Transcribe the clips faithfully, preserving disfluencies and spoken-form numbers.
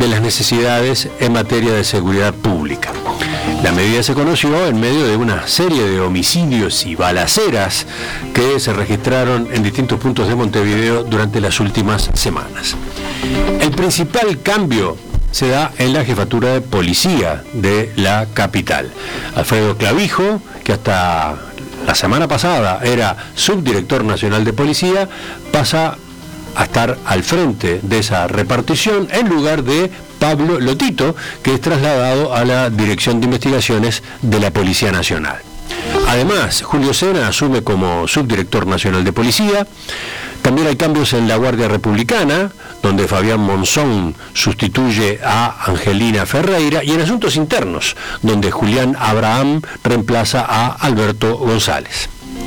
de las necesidades en materia de seguridad pública. La medida se conoció en medio de una serie de homicidios y balaceras que se registraron en distintos puntos de Montevideo durante las últimas semanas. El principal cambio se da en la jefatura de policía de la capital. Alfredo Clavijo, que hasta la semana pasada era subdirector nacional de policía, pasa a estar al frente de esa repartición en lugar de Pablo Lotito, que es trasladado a la Dirección de Investigaciones de la Policía Nacional. Además, Julio Sena asume como subdirector nacional de policía. También hay cambios en la Guardia Republicana, donde Fabián Monzón sustituye a Angelina Ferreira, y en asuntos internos, donde Julián Abraham reemplaza a Alberto González.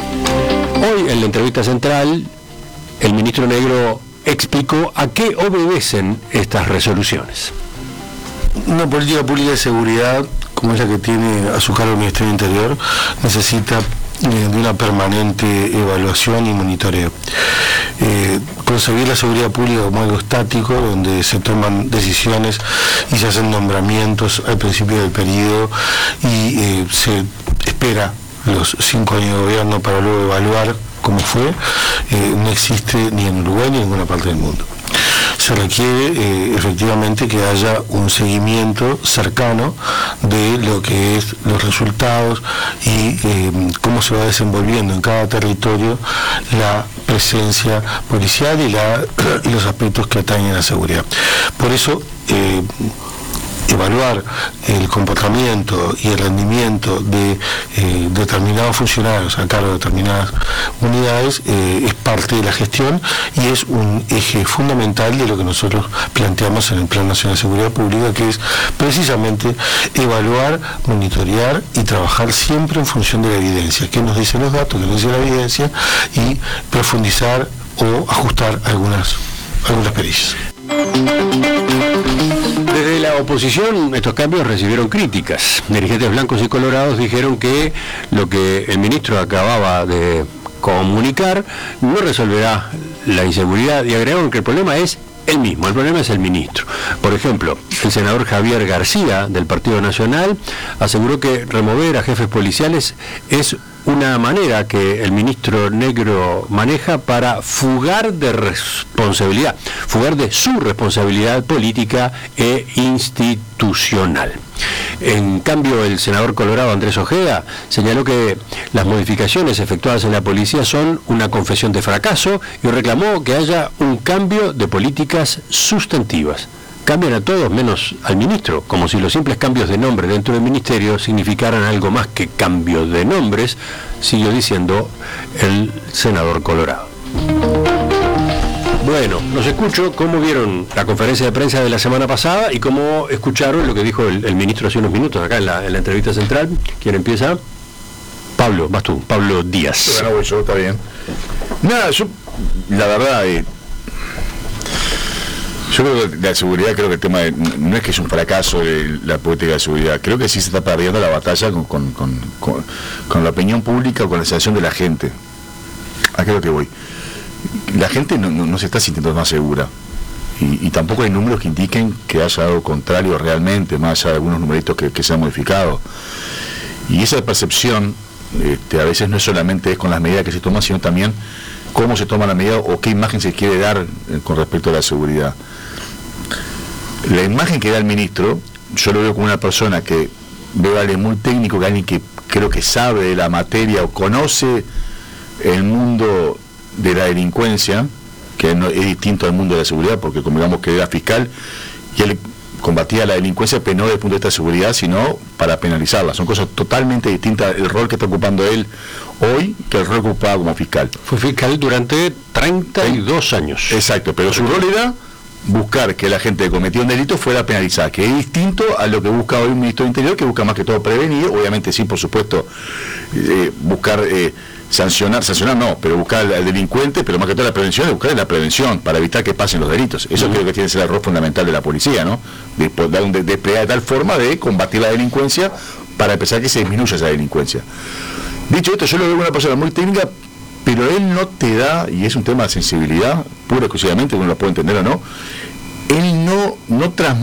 Hoy, en la entrevista central, el ministro Negro explicó a qué obedecen estas resoluciones. Una política pública de seguridad, como es la que tiene a su cargo el Ministerio del Interior, necesita eh, de una permanente evaluación y monitoreo. Eh, concebir la seguridad pública como algo estático, donde se toman decisiones y se hacen nombramientos al principio del periodo y eh, se espera los cinco años de gobierno para luego evaluar cómo fue, eh, no existe ni en Uruguay ni en ninguna parte del mundo. Se requiere eh, efectivamente que haya un seguimiento cercano de lo que es los resultados y eh, cómo se va desenvolviendo en cada territorio la presencia policial y, la, y los aspectos que atañen a la seguridad. Por eso, eh, evaluar el comportamiento y el rendimiento de eh, determinados funcionarios a cargo de determinadas unidades eh, es parte de la gestión y es un eje fundamental de lo que nosotros planteamos en el Plan Nacional de Seguridad Pública, que es precisamente evaluar, monitorear y trabajar siempre en función de la evidencia, qué nos dicen los datos, qué nos dice la evidencia, y profundizar o ajustar algunas, algunas pericias. Desde la oposición, estos cambios recibieron críticas. Dirigentes blancos y colorados dijeron que lo que el ministro acababa de comunicar no resolverá la inseguridad y agregaron que el problema es el mismo, el problema es el ministro. Por ejemplo, el senador Javier García, del Partido Nacional, aseguró que remover a jefes policiales es una manera que el ministro Negro maneja para fugar de responsabilidad, fugar de su responsabilidad política e institucional. En cambio, el senador colorado Andrés Ojeda señaló que las modificaciones efectuadas en la policía son una confesión de fracaso y reclamó que haya un cambio de políticas sustantivas. Cambian a todos menos al ministro, como si los simples cambios de nombre dentro del ministerio significaran algo más que cambios de nombres, siguió diciendo el senador colorado. Bueno, los escucho cómo vieron la conferencia de prensa de la semana pasada y cómo escucharon lo que dijo el, el ministro hace unos minutos acá en la, en la entrevista central. ¿Quién empieza? Pablo, vas tú, Pablo Díaz. Bueno, voy yo, está bien. Nada, yo, la verdad, eh, yo creo que la seguridad, creo que el tema de, no es que es un fracaso de la política de seguridad, creo que sí se está perdiendo la batalla con, con, con, con, con la opinión pública o con la sensación de la gente. ¿A qué es lo que voy? La gente no, no, no se está sintiendo más segura y, y tampoco hay números que indiquen que haya algo contrario realmente, más allá de algunos numeritos que, que se han modificado. Y esa percepción este, a veces no es solamente con las medidas que se toman, sino también cómo se toma la medida o qué imagen se quiere dar eh, con respecto a la seguridad. La imagen que da el ministro, yo lo veo como una persona que veo a alguien muy técnico, que alguien que creo que sabe de la materia o conoce el mundo de la delincuencia, que no, es distinto al mundo de la seguridad, porque como digamos que era fiscal y él combatía la delincuencia, pero no desde el punto de vista de seguridad, sino para penalizarla. Son cosas totalmente distintas el rol que está ocupando él hoy que el rol que ocupaba como fiscal. Fue fiscal durante treinta y dos años. Exacto, pero su rol era buscar que la gente que cometió un delito fuera penalizada, que es distinto a lo que busca hoy un ministro del Interior, que busca más que todo prevenir, obviamente sí, por supuesto, eh, buscar eh, sancionar, sancionar no, pero buscar al, al delincuente, pero más que todo la prevención, buscar la prevención para evitar que pasen los delitos. Eso uh-huh. creo que tiene que ser el rol fundamental de la policía, ¿no? De, de dar un de, desplegar de tal forma de combatir la delincuencia para empezar que se disminuya esa delincuencia. Dicho esto, yo lo veo como una persona muy técnica, pero él no te da, y es un tema de sensibilidad, pura y exclusivamente, uno lo puede entender o no, él no, no transmite